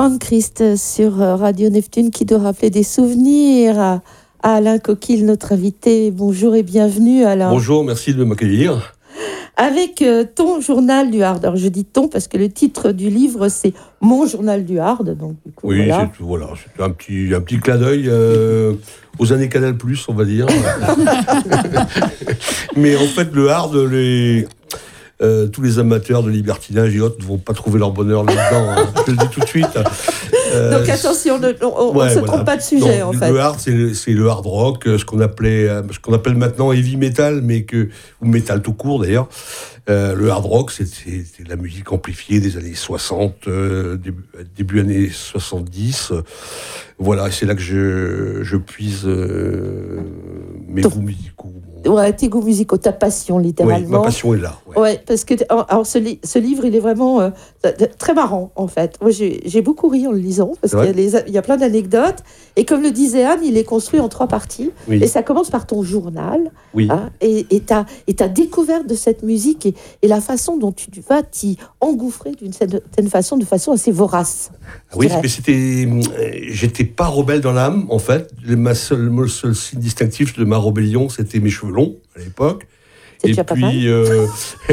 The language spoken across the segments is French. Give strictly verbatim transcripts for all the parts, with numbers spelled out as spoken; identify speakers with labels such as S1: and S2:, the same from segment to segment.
S1: Anne Christ sur Radio Neptune qui doit rappeler des souvenirs à, à Alain Coquille, notre invité. Bonjour et bienvenue Alain.
S2: Bonjour, merci de m'accueillir.
S1: Avec euh, ton journal du Hard. Alors je dis ton parce que le titre du livre c'est Mon journal du Hard. Donc, du coup,
S2: oui,
S1: voilà.
S2: c'est, voilà, c'est un petit, un petit clin d'œil euh, aux années Canal plus, on va dire. Mais en fait, le Hard, les... Euh, tous les amateurs de libertinage et autres ne vont pas trouver leur bonheur là-dedans, hein. Je le dis tout de suite.
S1: Euh, Donc attention, on ne
S2: ouais,
S1: se
S2: voilà.
S1: trompe pas de sujet.
S2: Non,
S1: en
S2: le,
S1: fait.
S2: Le hard, c'est le, c'est le hard rock, ce qu'on, appelait, ce qu'on appelle maintenant heavy metal, mais que, ou metal tout court d'ailleurs. Euh, le hard rock, c'est, c'est, c'est la musique amplifiée des années soixante, euh, début, début années soixante-dix. Voilà, c'est là que je, je puise euh, mes goûts musicaux.
S1: Ouais, tes goûts musicaux, ta passion, littéralement.
S2: Oui, ma passion est là.
S1: Ouais, ouais parce que alors ce, li- ce livre, il est vraiment euh, très marrant, en fait. Moi, j'ai, j'ai beaucoup ri en le lisant, parce qu'il y a, les, il y a plein d'anecdotes. Et comme le disait Anne, il est construit en trois parties. Oui. Et ça commence par ton journal.
S2: Oui.
S1: Hein, et, et, ta, et ta découverte de cette musique et, et la façon dont tu vas t'y engouffrer d'une certaine façon, de façon assez vorace.
S2: Oui, mais c'était... J'étais pas rebelle dans l'âme, en fait. Ma seule, le seul signe distinctif de ma rébellion, c'était mes cheveux longs, à l'époque.
S1: C'est
S2: et puis, euh,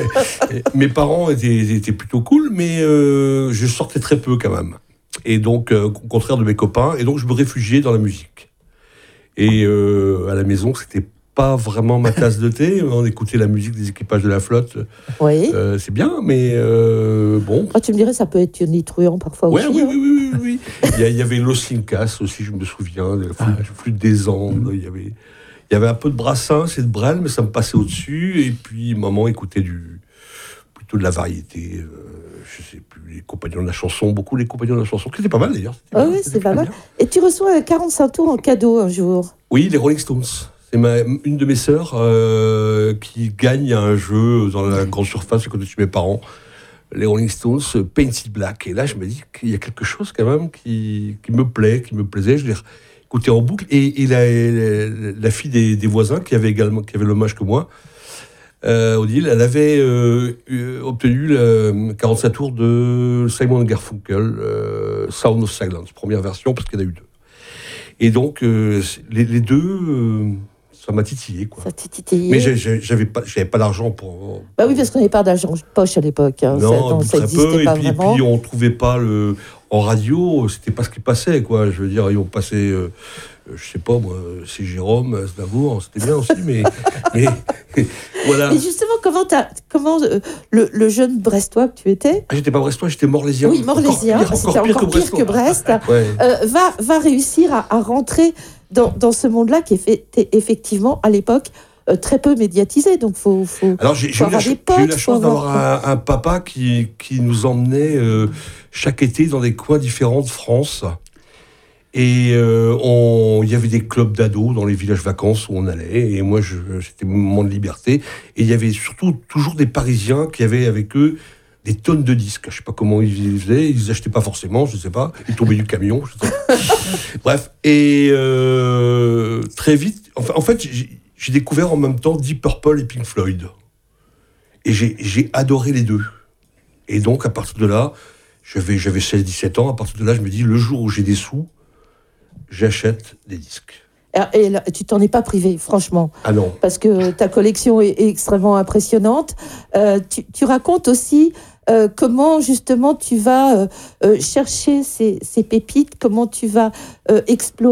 S2: mes parents étaient, étaient plutôt cool, mais euh, je sortais très peu quand même. Et donc, euh, au contraire de mes copains, et donc je me réfugiais dans la musique. Et euh, à la maison, c'était pas vraiment ma tasse de thé. On écoutait la musique des équipages de la flotte.
S1: Oui.
S2: Euh, c'est bien, mais euh, bon.
S1: Oh, tu me dirais, ça peut être tonitruant parfois
S2: ouais,
S1: aussi.
S2: Oui,
S1: hein.
S2: oui, oui, oui, oui. il, y a, il y avait Los Incas aussi, je me souviens, la flûte, ah. flûte des Andes. Il y avait, il y avait un peu de Brassens et de Brel, mais ça me passait au-dessus. Et puis, maman écoutait du, plutôt de la variété. Euh, je sais plus, les compagnons de la chanson, beaucoup les compagnons de la chanson, qui étaient pas mal d'ailleurs.
S1: Oh, oui, c'est pas mal. Bien. Et tu reçois quarante-cinq tours en cadeau un jour.
S2: Oui, les Rolling Stones. C'est ma, une de mes sœurs euh, qui gagne un jeu dans la grande surface à côté de chez mes parents. Les Rolling Stones, Painted Black. Et là, je me dis qu'il y a quelque chose quand même qui, qui me plaît, qui me plaisait. Je l'ai écouté en boucle. Et, et la, la, la fille des, des voisins, qui avait également qui avait le même âge que moi, euh, Odile, elle avait euh, obtenu le quarante-cinq tours de Simon and Garfunkel, euh, Sound of Silence, première version, parce qu'il y en a eu deux. Et donc, euh, les, les deux... Euh, ça m'a titillé, quoi.
S1: Ça t'a titillé.
S2: Mais j'avais pas, j'avais pas d'argent pour...
S1: Bah oui, parce qu'on n'avait pas d'argent de poche à l'époque. Hein.
S2: Non,
S1: ça, non, ça
S2: très peu.
S1: pas
S2: et, puis, et puis, on trouvait pas le... En radio, c'était pas ce qui passait, quoi. Je veux dire, ils ont passé... Euh, je sais pas, moi, c'est Jérôme, Aznavour, c'était bien aussi, mais... mais voilà.
S1: Et justement, comment, t'as, comment euh, le, le jeune Brestois que tu étais...
S2: Ah, j'étais pas Brestois, j'étais Morlaisien.
S1: Oui, Morlaisien,
S2: encore pire,
S1: c'était
S2: encore
S1: encore
S2: pire
S1: pire
S2: que,
S1: que Brest,
S2: ouais.
S1: euh, va, va réussir à, à rentrer dans, dans ce monde-là qui était effectivement, à l'époque, euh, très peu médiatisé. Donc, il faut, faut,
S2: Alors, j'ai,
S1: faut
S2: j'ai, eu la,
S1: potes,
S2: j'ai eu la chance
S1: avoir...
S2: d'avoir un, un papa qui, qui nous emmenait euh, chaque été dans des coins différents de France. Et euh, on, il y avait des clubs d'ados dans les villages vacances où on allait. Et moi, je, c'était mon moment de liberté. Et il y avait surtout toujours des Parisiens qui avaient avec eux des tonnes de disques. Je ne sais pas comment ils faisaient. Ils les achetaient pas forcément, je ne sais pas. Ils tombaient du camion. Je sais pas. Bref. Et euh, très vite, enfin, en fait, j'ai, j'ai découvert en même temps Deep Purple et Pink Floyd. Et j'ai, j'ai adoré les deux. Et donc, à partir de là, j'avais, j'avais seize dix-sept ans. À partir de là, je me dis, le jour où j'ai des sous, j'achète des disques.
S1: Et là, tu t'en es pas privé, franchement.
S2: Ah non.
S1: Parce que ta collection est, est extrêmement impressionnante. Euh, tu, tu racontes aussi euh, comment, justement, tu vas euh, euh, chercher ces, ces pépites, comment tu vas euh, explorer